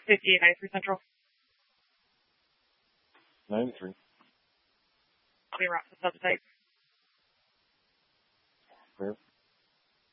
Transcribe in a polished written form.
5893 Central. 93. I'll be around for the subtype.